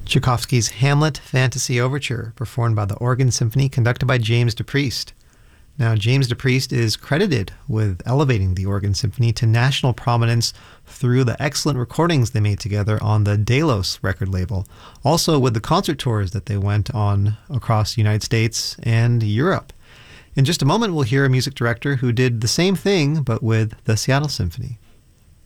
Tchaikovsky's Hamlet Fantasy Overture, performed by the Organ Symphony, conducted by James DePriest. Now, James DePriest is credited with elevating the Organ Symphony to national prominence through the excellent recordings they made together on the Delos record label, also with the concert tours that they went on across the United States and Europe. In just a moment, we'll hear a music director who did the same thing, but with the Seattle Symphony.